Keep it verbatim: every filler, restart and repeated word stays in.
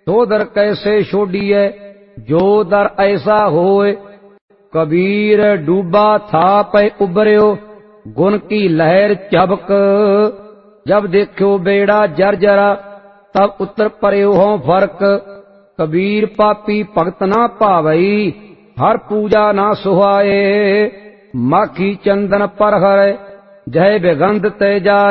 तो दर कैसे छोड़िए जो दर ऐसा होए। कबीर डूबा था पे उबरियो गुण की लहर चबक। जब देखो बेड़ा जर्जरा तब उतर पर्यो हों फर्क। कबीर पापी भगत ना भावई हर पूजा ना सुहाए। माखी चंदन पर हर जय बेगंध ते जाए।